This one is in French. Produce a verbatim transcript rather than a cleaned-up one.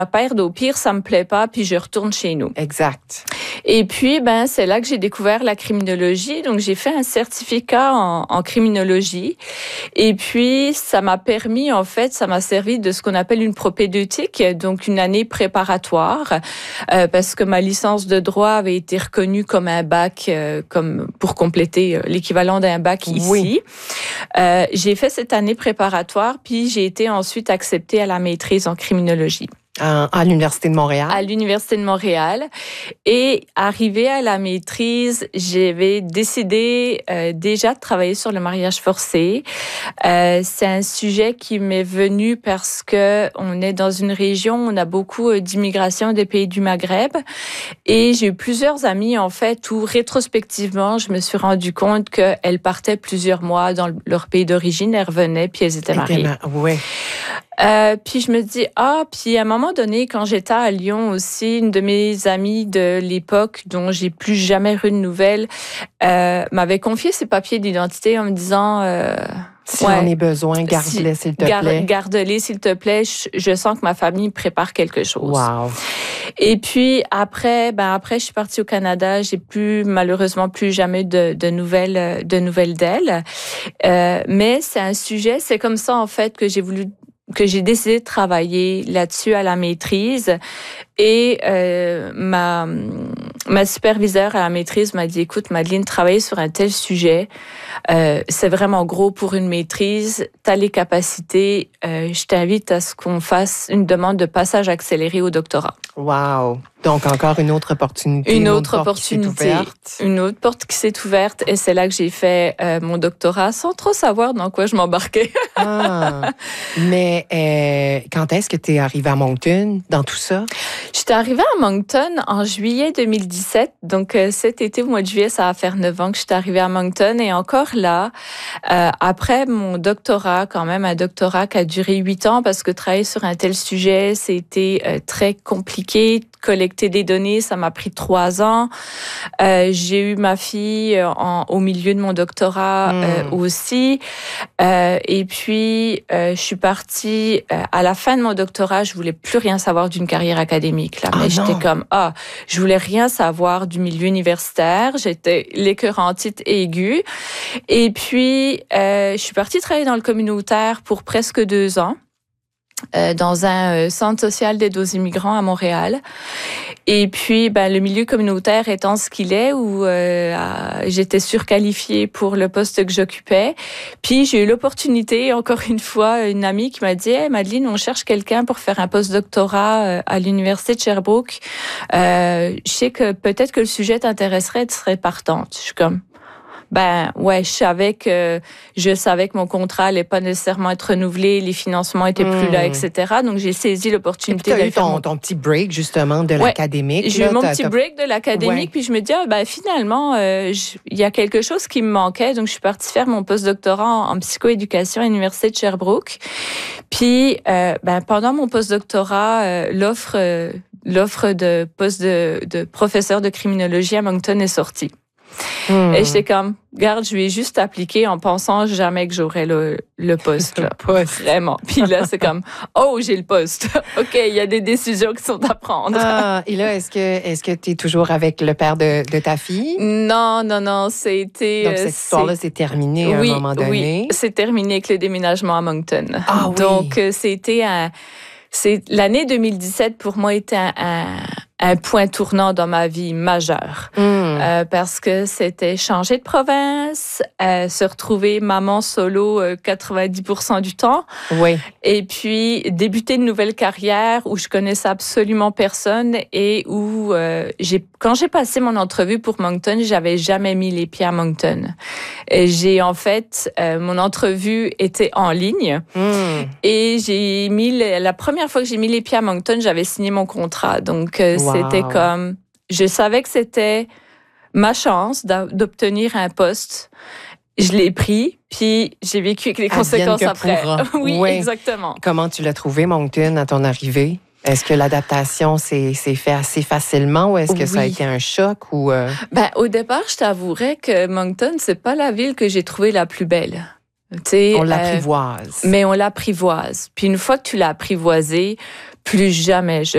perd, au pire, ça me plaît pas, puis je retourne chez nous. Exact. Et puis, ben, c'est là que j'ai découvert la criminologie. Donc, j'ai fait un certificat en, en criminologie. Et puis, ça m'a permis, en fait, ça m'a servi de ce qu'on appelle une propédeutique, donc une année préparatoire, euh, parce que ma licence de droit avait été reconnue comme un bac, euh, comme pour compléter euh, l'équivalent d'un bac ici. Oui. Euh, j'ai fait cette année préparatoire, puis j'ai été ensuite acceptée à la maîtrise en criminologie. À, à l'Université de Montréal? À l'Université de Montréal. Et arrivée à la maîtrise, j'avais décidé euh, déjà de travailler sur le mariage forcé. Euh, c'est un sujet qui m'est venu parce que on est dans une région où on a beaucoup d'immigration des pays du Maghreb. Et j'ai eu plusieurs amis, en fait, où rétrospectivement, je me suis rendu compte qu'elles partaient plusieurs mois dans leur pays d'origine, elles revenaient, puis elles étaient mariées. Oui. Euh, puis je me dis, ah, puis à un moment donné, quand j'étais à Lyon aussi, une de mes amies de l'époque, dont j'ai plus jamais eu de nouvelles, euh, m'avait confié ses papiers d'identité en me disant... Euh, si ouais, j'en ai besoin, garde-les, si, s'il te gar- plaît. Garde-les, s'il te plaît. Je, je sens que ma famille prépare quelque chose. Wow. Et puis après, ben après, je suis partie au Canada. J'ai plus, malheureusement, plus jamais de, de nouvelles, de nouvelles d'elle. Euh, mais c'est un sujet, c'est comme ça, en fait, que j'ai voulu que j'ai décidé de travailler là-dessus à la maîtrise. Et euh, ma, ma superviseure à la maîtrise m'a dit, écoute, Madeleine, travailler sur un tel sujet, euh, c'est vraiment gros pour une maîtrise. Tu as les capacités. Euh, je t'invite à ce qu'on fasse une demande de passage accéléré au doctorat. Wow! Donc, encore une autre opportunité. Une, une autre, autre opportunité. Une autre porte qui s'est ouverte. Et c'est là que j'ai fait euh, mon doctorat sans trop savoir dans quoi je m'embarquais. Ah, mais euh, quand est-ce que tu es arrivée à Moncton dans tout ça? J'étais arrivée à Moncton en juillet deux mille dix-sept. Donc, euh, cet été, au mois de juillet, ça va faire neuf ans que je suis arrivée à Moncton. Et encore là, euh, après mon doctorat, quand même, un doctorat qui a duré huit ans parce que travailler sur un tel sujet, c'était euh, très compliqué. Collecter des données, ça m'a pris trois ans. Euh, j'ai eu ma fille en, au milieu de mon doctorat mmh. euh, aussi. Euh, et puis, euh, je suis partie, euh, à la fin de mon doctorat, je voulais plus rien savoir d'une carrière académique. Là. Mais oh j'étais comme, ah, je voulais rien savoir du milieu universitaire. J'étais l'écœurantite aiguë. Et puis, euh, je suis partie travailler dans le communautaire pour presque deux ans. Euh, dans un euh, centre social d'aide aux immigrants à Montréal. Et puis, ben, le milieu communautaire étant ce qu'il est, où euh, j'étais surqualifiée pour le poste que j'occupais. Puis, j'ai eu l'opportunité, encore une fois, une amie qui m'a dit hey, « Madeleine, on cherche quelqu'un pour faire un post-doctorat euh, à l'Université de Sherbrooke. Euh, je sais que peut-être que le sujet t'intéresserait, tu serais partante. » Je suis comme... Ben ouais, je savais que je savais que mon contrat allait pas nécessairement être renouvelé, les financements étaient mmh. plus là, et cetera. Donc j'ai saisi l'opportunité. Tu as eu ton, mon... ton petit break justement de ouais, l'académique. J'ai là, eu mon t'as, petit t'as... break de l'académique, ouais. Puis je me dis ah, ben finalement il euh, y a quelque chose qui me manquait, donc je suis partie faire mon postdoctorat en, en psychoéducation à l'Université de Sherbrooke. Puis euh, ben pendant mon postdoctorat, euh, l'offre euh, l'offre de poste de, de professeur de criminologie à Moncton est sortie. Mmh. Et j'étais comme, regarde, je vais juste appliquer en pensant jamais que j'aurais le, le poste. Là. Le poste. Vraiment. Puis là, c'est comme, oh, j'ai le poste. OK, il y a des décisions qui sont à prendre. Ah, et là, est-ce que est-ce que tu es toujours avec le père de, de ta fille? Non, non, non. C'était. Donc, cette histoire-là, c'est terminé à oui, un moment donné. Oui, c'est terminé avec le déménagement à Moncton. Ah, oui. Donc, c'était un. C'est, l'année deux mille dix-sept, pour moi, était un, un, un point tournant dans ma vie majeur. Mmh. Euh, parce que c'était changer de province, euh, se retrouver maman solo euh, quatre-vingt-dix pour cent du temps. Oui. Et puis, débuter une nouvelle carrière où je connaissais absolument personne et où, euh, j'ai, quand j'ai passé mon entrevue pour Moncton, j'avais jamais mis les pieds à Moncton. Et j'ai, en fait, euh, mon entrevue était en ligne. Mmh. Et j'ai mis, le, la première fois que j'ai mis les pieds à Moncton, j'avais signé mon contrat. Donc, euh, wow. C'était comme, je savais que c'était ma chance d'obtenir un poste. Je l'ai pris, puis j'ai vécu avec les conséquences après. Oui, oui, exactement. Comment tu l'as trouvé, Moncton, à ton arrivée? Est-ce que l'adaptation s'est, s'est fait assez facilement ou est-ce que oui. ça a été un choc? Ou euh... ben, au départ, je t'avouerais que Moncton, c'est pas la ville que j'ai trouvée la plus belle. T'sais, on l'apprivoise. Euh, mais on l'apprivoise. Puis une fois que tu l'as apprivoisée, plus jamais je